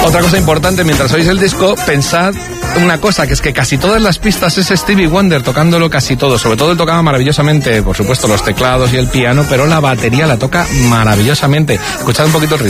Otra cosa importante, mientras oís el disco, pensad una cosa, que es que casi todas las pistas es Stevie Wonder tocándolo casi todo. Sobre todo él tocaba maravillosamente, por supuesto, los teclados y el piano, pero la batería la toca maravillosamente. Escuchad un poquito el ritmo.